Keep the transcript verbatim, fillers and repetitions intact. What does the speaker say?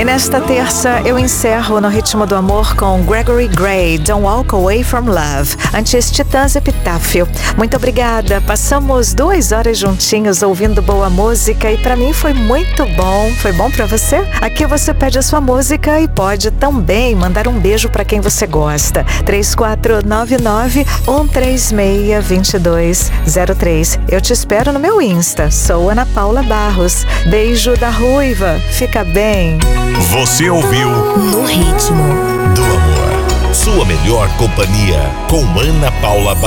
E nesta terça eu encerro no Ritmo do Amor com Gregory Gray, Don't Walk Away From Love. Antes, Titãs Epitáfio. Muito obrigada, passamos duas horas juntinhos ouvindo boa música e pra mim foi muito bom. Foi bom pra você? Aqui você pede a sua música e pode também mandar um beijo pra quem você gosta. três quatro nove nove, um três seis, dois dois zero três. Eu te espero no meu Insta, sou Ana Paula Barros. Beijo da Ruiva, fica bem. Você ouviu No Ritmo do Amor, sua melhor companhia com Ana Paula Barros.